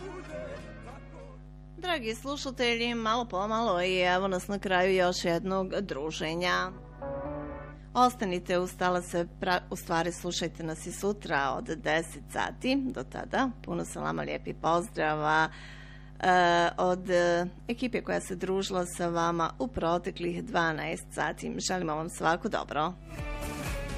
Dragi slušatelji, malo pomalo i evo nas na kraju još jednog druženja. Ostanite uz talase, u stvari slušajte nas i sutra od 10 sati. Do tada, puno salama, lijepi pozdrava od ekipe koja se družila sa vama u proteklih 12 sati. Želimo vam svako dobro.